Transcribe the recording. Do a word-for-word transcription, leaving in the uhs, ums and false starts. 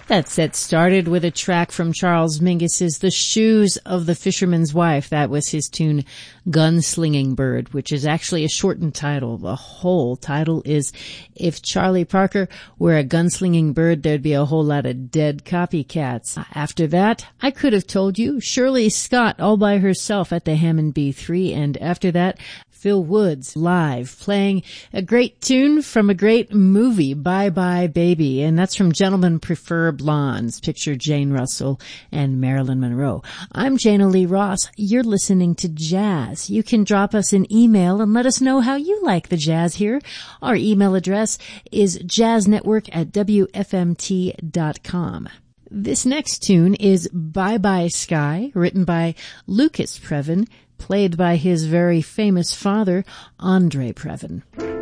That set started with a track from Charles Mingus's The Shoes of the Fisherman's Wife. That was his tune Gunslinging Bird, which is actually a shortened title. The whole title is If Charlie Parker Were a Gunslinging Bird, There'd Be a Whole Lot of Dead Copycats. After that, I Could Have Told You, Shirley Scott all by herself at the Hammond B three, and after that, Phil Woods live playing a great tune from a great movie, Bye Bye Baby, and that's from Gentlemen Prefer Blondes. Picture Jane Russell and Marilyn Monroe. I'm Jana Lee Ross. You're listening to Jazz. You can drop us an email and let us know how you like the jazz here. Our email address is jazznetwork at w f m t dot com. This next tune is Bye Bye Sky, written by Lucas Previn, played by his very famous father, Andre Previn.